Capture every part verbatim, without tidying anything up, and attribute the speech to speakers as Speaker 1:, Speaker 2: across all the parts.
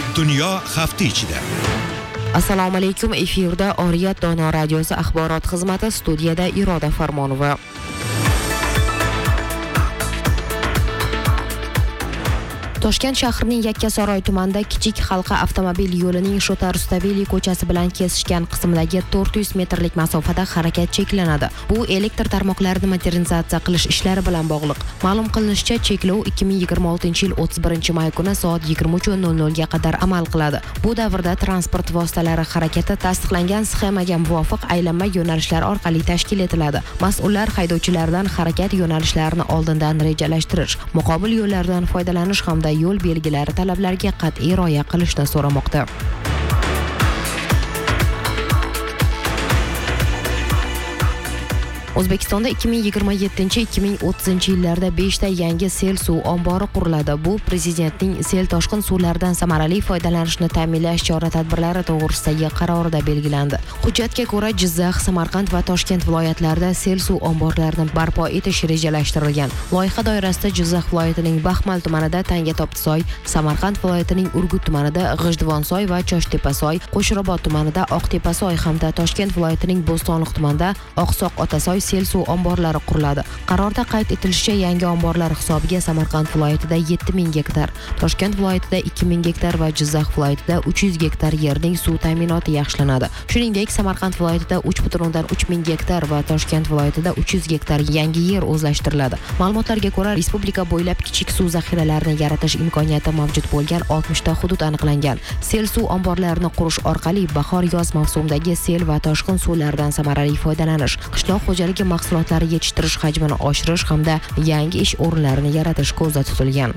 Speaker 1: Dunyo hafta ichida.
Speaker 2: Assalomu alaykum, efirda Oriyat Dono radiosi axborot xizmati, studiyada Iroda Farmonova. Toshkent shahrining Yakkasaroy tumanida Kichik Halqa avtomobil yo'lining Shota Rustaveli ko'chasi bilan kesishgan qismidagi to'rt yuz metrlik masofada harakat cheklanadi. Bu elektr tarmoqlarini modernizatsiya qilish ishlari bilan bog'liq. Ma'lum qilinishicha, cheklov ikki ming yigirma oltinchi yil o'ttiz birinchi may kuni soat yigirma uch nol nol ga qadar amal qiladi. Bu davrda transport vositalari harakati tasdiqlangan sxemaga muvofiq aylanma yo'nalishlar orqali tashkil etiladi. Mas'ullar haydovchilardan harakat yo'nalishlarini oldindan rejalashtirish, muqobil yo'llardan foydalanish hamda yo'l belgilari talablariga qat'iy rioya qilishni so'ramoqda. O'zbekistonda ikki ming yigirma yettinchi ikki ming o'ttizinchi yillarda besh ta yangi sel suv ombori quriladi. Bu prezidentning sel toshqin suvlaridan samarali foydalanishni ta'minlash chora-tadbirlari to'g'risidagi qarorida belgilandi. Hujjatga ko'ra, Jizzax, Samarqand va Toshkent viloyatlarida sel suv omborlarini barpo etish rejalashtirilgan. Loyiha doirasida Jizzax viloyatining Baxmal tumanida Tangatopsoy, Samarqand viloyatining Urgut tumanida G'ijduvonsoy va Choshtepasoy, Qo'shrobod tumanida Oqtepasoy hamda Toshkent viloyatining Bo'stonliq tumanida Oqsoq Otasoy sel suv omborlari quriladi. Qarorda qayd etilishicha, yangi omborlar hisobiga Samarqand viloyatida yetti ming gektar, Toshkent viloyatida ikki ming gektar va Jizzax viloyatida uch yuz gektar yerning suv ta'minoti yaxshilanadi. Shuningdek, Samarqand viloyatida uch butun o'ndan uch ming gektar va Toshkent viloyatida uch yuz gektar yangi yer o'zlashtiriladi. Ma'lumotlarga ko'ra, respublika bo'ylab kichik suv zaxiralarini yaratish imkoniyati mavjud bo'lgan oltmish ta hudud aniqlangan. Sel suv omborlarini qurish orqali bahor-yoz mavsumidagi sel va toshqin suvlardan samarali foydalanish, qishloq xo'jaligi mahsulotlari yetishtirish hajmini oshirish hamda yangi ish o'rinlarini yaratish ko'zda tutilgan.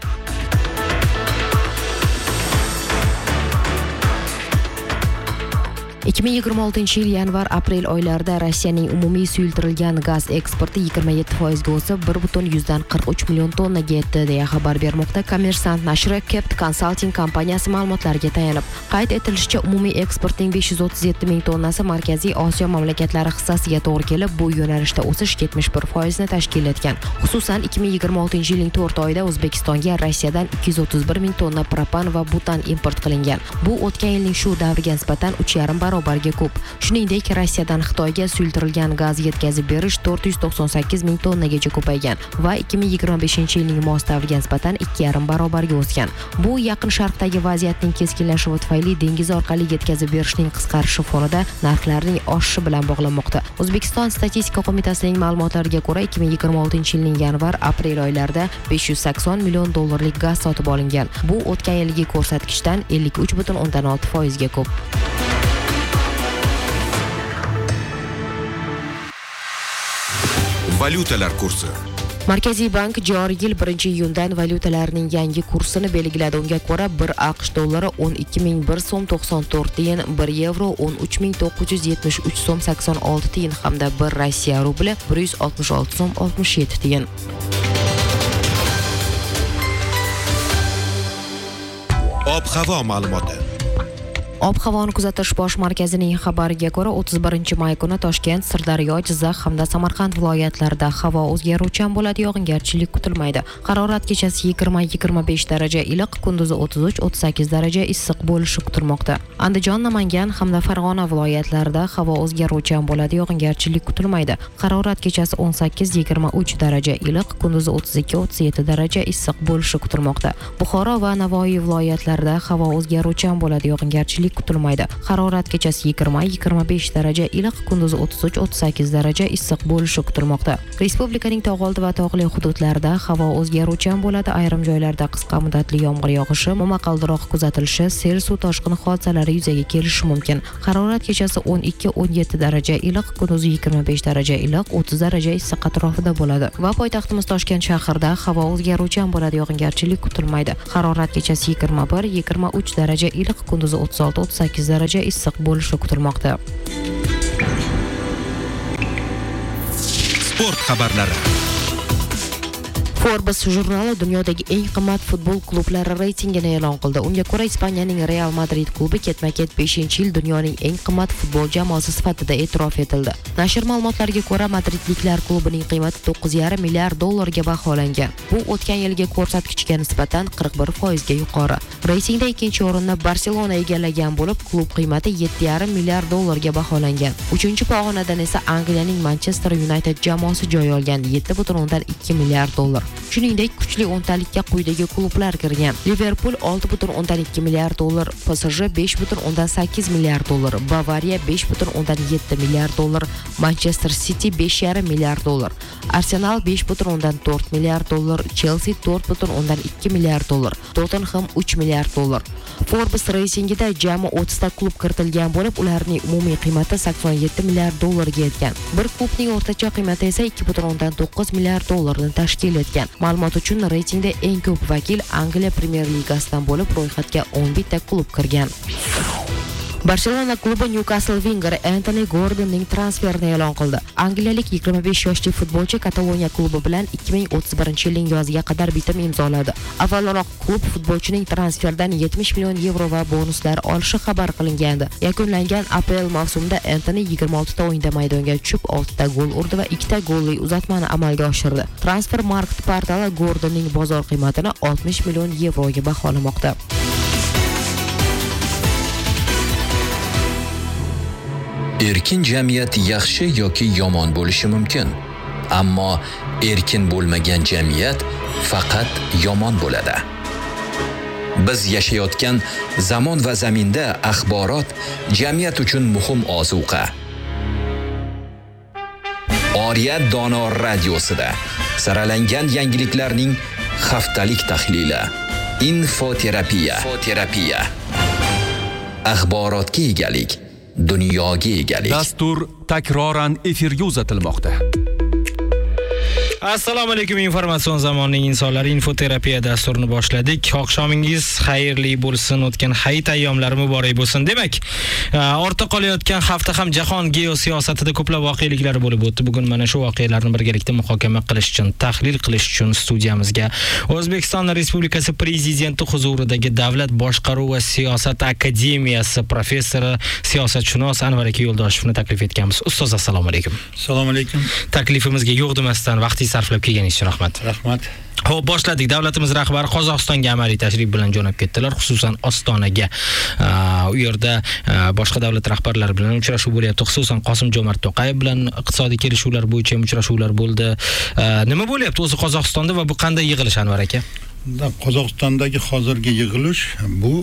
Speaker 2: ikki ming yigirma oltinchi yil yanvar-aprel oylarida Rossiyaning umumiy suyultirilgan gaz eksporti yigirma yetti foiz ga o'sib bir butun yuzdan qirq uch million tonnaga yetdi deya xabar bermoqda Kommersant nashri Kept Consulting kompaniyasi ma'lumotlariga tayanib. Qayd etilishicha, umumiy eksportning besh yuz o'ttiz yetti ming tonnasi Markaziy Osiyo mamlakatlari hissasiga to'g'ri kelib, bu yo'nalishda o'sish yetmish bir foiz ni tashkil etgan. Xususan, ikki ming yigirma oltinchi yilning to'rt oyida O'zbekistonga Rossiyadan ikki yuz o'ttiz bir ming tonna propan va butan import qilingan. Bu o'tgan yilning shu davriga nisbatan uch yarim barobarga ko'p. Shuningdek, Rossiyadan Xitoyga suyultirilgan gaz yetkazib berish to'rt yuz to'qson sakkiz ming tonnagacha ko'paygan va ikki ming yigirma beshinchi yilning mos davriga nisbatan ikki yarim barobarga o'sgan. Bu Yaqin Sharqdagi vaziyatning keskinlashuvi tufayli dengiz orqali yetkazib berishning qisqarishi fonida narxlarning oshishi bilan bog'lanmoqda. O'zbekiston Statistika qo'mitasining ma'lumotlariga ko'ra, ikki ming yigirma oltinchi yilning yanvar-aprel oylarida besh yuz sakson million dollarlik gaz sotib olingan. Bu o'tgan yilgi ko'rsatkichdan ellik uch butun o'ndan olti foiz ga ko'p.
Speaker 1: Valyutalar kursi.
Speaker 2: Markaziy bank joriy yil birinchi iyundan valyutalarning yangi kursini belgiladi. Unga ko'ra, bir AQSh dollari o'n ikki ming bir so'm to'qson to'rt tiyin, bir yevro o'n uch ming to'qqiz yuz yetmish uch so'm sakson olti tiyin hamda bir Rossiya rubli bir yuz oltmish olti so'm oltmish yetti tiyin.
Speaker 1: Ob-havo ma'lumoti.
Speaker 2: Ob-havoni kuzatish bosh markazining xabariga ko'ra, o'ttiz birinchi may kuni Toshkent, Sirdaryo, Jizzax hamda Samarqand viloyatlarida havo o'zgaruvchan bo'ladi, yog'ingarchilik kutilmaydi. Harorat kechasi yigirma yigirma besh daraja iliq, kunduzi o'ttiz uch o'ttiz sakkiz daraja issiq bo'lishi kutilmoqda. Andijon, Namangan hamda Farg'ona viloyatlarida havo o'zgaruvchan bo'ladi, yog'ingarchilik kutilmaydi. Harorat kechasi o'n sakkiz yigirma uch daraja iliq, kunduzi o'ttiz ikki o'ttiz yetti daraja issiq bo'lishi kutilmoqda. Buxoro va Navoiy viloyatlarida havo o'zgaruvchan bo'ladi, yog'ingarchilik kutilmaydi. Harorat kechasi yigirma yigirma besh daraja iliq, kunduzi o'ttiz uch o'ttiz sakkiz daraja issiq bo'lishi kutilmoqda. Respublikaning tog'oldi va tog'li hududlarida havo o'zgaruvchan bo'ladi. Ayrim joylarda qisqa muddatli yomg'ir yog'ishi, momaqaldiroq kuzatilishi, sel suv toshqini hodisalari yuzaga kelishi mumkin. Harorat kechasi o'n ikki o'n yetti daraja iliq, kunduzi yigirma besh daraja iliq, o'ttiz daraja issiq atrofida bo'ladi. Va poytaxtimiz Toshkent shahrida havo o'zgaruvchan bo'ladi, yog'ingarchilik kutilmaydi. Harorat kechasi yigirma bir yigirma uch daraja iliq, kunduzi o'ttiz olti o'ttiz sakkiz daraja issiq bo'lishi kutilmoqda.
Speaker 1: Sport xabarlari.
Speaker 2: Forbes jurnali dunyodagi eng qimmat futbol klublari reytingini e'lon qildi. Unga ko'ra, Ispaniyaning Real Madrid klubi ketma-ket beshinchi yil dunyoning eng qimmat futbol jamoasi sifatida e'tirof etildi. Nashr ma'lumotlariga ko'ra, madridliklar klubining qiymati to'qqiz yarim milliard dollarga baholangan. Bu o'tgan yilgi ko'rsatkichga nisbatan qirq bir foiz ga yuqori. Reytingda ikkinchi o'rinni Barselona egallagan bo'lib, klub qiymati yetti yarim milliard dollarga baholangan. Uchinchi pog'onadan esa Angliyaning Manchester United jamoasi joy olgan yetti butun o'ndan ikki milliard dollar. Shuningdek, kuchli o'ntalikka quyidagi klublar kirgan: Liverpool olti butun o'ndan ikki milliard dollar, P S J besh butun o'ndan sakkiz milliard dollar, Bavariya besh butun o'ndan yetti milliard dollar, Manchester City besh yarim milliard dollar, Arsenal besh butun o'ndan to'rt milliard dollar, Chelsea to'rt butun o'ndan ikki milliard dollar, Tottenham uch milliard dollar. Forbes reytingida jami o'ttiz ta klub kiritilgan bo'lib, ularning umumiy qiymati sakson yetti milliard dollarga yetgan. Bir klubning o'rtacha qiymati esa ikki butun o'ndan to'qqiz milliard dollarni tashkil etgan. Ma'lumot uchun, reytingda eng ko'p vakil Angliya Premyer Ligasidan bo'lib, ro'yxatga o'n bitta klub kirgan. Barcelona klubi Newcastle wingeri Anthony Gordonning transferini e'lon qildi. Angliyalik yigirma besh yoshli futbolchi Kataloniya klubi bilan ikki ming o'ttiz birinchi yilning yoziga qadar bitim imzoladi. Avvalroq klub futbolchining transferdan yetmish million yevro va bonuslar olishi xabar qilingandi. Yakunlangan A P L mavsumida Anthony yigirma olti ta o'yinda maydonga tushib, olti ta gol urdi va ikki ta golli uzatmani amalga oshirdi. Transfermarkt portali Gordonning bozor qiymatini oltmish million yevroga baholamoqda.
Speaker 3: Erkin jamiyat yaxshi yoki yomon bo'lishi mumkin. Ammo erkin bo'lmagan jamiyat faqat yomon bo'ladi. Biz yashayotgan zamon va zaminda axborot jamiyat uchun muhim ozuqa. Oriyat dono radiosida saralangan yangiliklarning haftalik tahlili. Infoterapiya. Infoterapiya. Axborotga egalik. Dunyoga egalik.
Speaker 4: Dastur takroran efirga uzatilmoqda.
Speaker 5: Assalomu alaykum, informatsion zamonining insonlari infoterapiya dasturini boshladik. Oqshomingiz xayrli bo'lsin, o'tgan hayit ayyomlari muborak bo'lsin. Demak, ortda qolayotgan hafta ham jahon geosiyosatida ko'plab voqeliklar bo'lib o'tdi. Bugun mana shu voqealarni birgalikda muhokama qilish uchun, tahlil qilish uchun studiyamizga O'zbekiston Respublikasi Prezidenti huzuridagi Davlat boshqaruv va siyosat akademiyasi professori, siyosatshunos Anvar aka Yo'ldoshevni taklif etganmiz. Ustoz, assalomu alaykum.
Speaker 6: Assalomu alaykum.
Speaker 5: Taklifimizga yo'q demasdan vaqtingizni sarflab kelganingiz uchun rahmat.
Speaker 6: Rahmat.
Speaker 5: Xo'p, boshladik. Davlatimiz rahbari Qozog'istonga amaliy tashrif bilan jo'nab ketdilar, xususan Ostonaga. U yerda boshqa davlat rahbarlari bilan uchrashuv bo'lyapti, xususan Qosim-Jo'mart To'qayev bilan iqtisodiy kelishuvlar bo'yicha uchrashuvlar bo'ldi. Nima bo'lyapti o'zi Qozog'istonda va bu qanday yig'ilish, Anvar aka?
Speaker 6: Qozog'istondagi hozirgi yig'ilish bu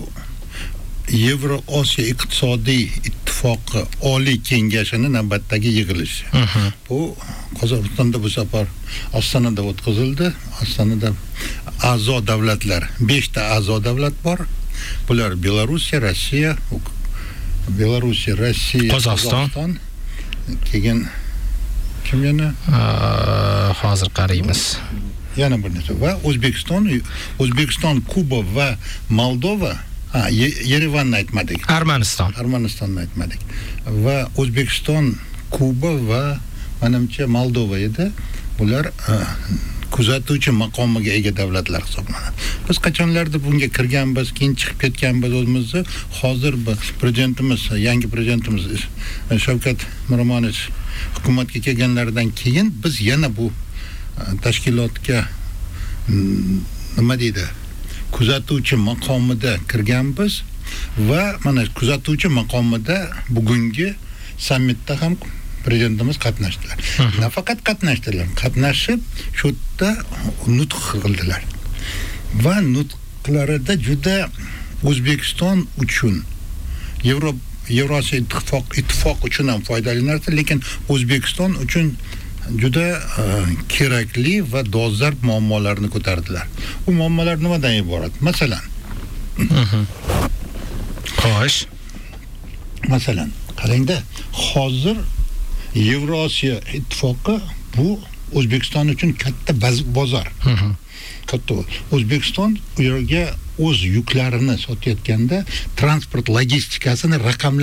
Speaker 6: Yevroosiyo iqtisodiy ittifoqi Oliy kengashining navbatdagi yig'ilishi. Bu Qozog'istonda bu safar Ostonada o'tkazildi. Ostonada a'zo davlatlar, besh ta a'zo davlat bor. Bular Belorussiya, Rossiya, Belorussiya, Rossiya,
Speaker 5: Qozog'iston.
Speaker 6: Keyin kim yana?
Speaker 5: Hozir qaraymiz.
Speaker 6: Yana bir narsa va O'zbekiston, O'zbekiston, Kuba va Moldova. Ha, Yerevanni aytmadik.
Speaker 5: Armaniston.
Speaker 6: Armanistonni aytmadik. Va O'zbekiston, Kuba va menimcha Moldova edi. Bular kuzatuvchi maqomiga ega davlatlar hisoblanadi. Biz qachonlarda bunga kirganmiz, keyin chiqib ketganmiz o'zimizni. Hozir prezidentimiz, yangi prezidentimiz Shavkat Miromonovich hukumatga kelganlaridan keyin biz yana bu tashkilotga nima deydi? Kuzatuvchi maqomida kirganmiz va mana kuzatuvchi maqomida bugungi sammitda ham prezidentimiz qatnashdilar. Nafaqat qatnashdilar, qatnashib shu yerda nutq qildilar. Va nutqlarida juda O'zbekiston uchun, Yevropa Yevrosiyo ittifoq ittifoq uchun ham foydali narsa, lekin O'zbekiston uchun juda uh, kerakli va dolzarb muammolarni ko'tardilar. Bu muammolar nimadan iborat? Masalan,
Speaker 5: xo'sh.
Speaker 6: Masalan, qarangda, hozir Yevrosiyo ittifoqi bu O'zbekiston uchun katta bozor. Katta. O'zbekiston u yerga o'z yuklarini sotayotganda transport logistikasini raqamlar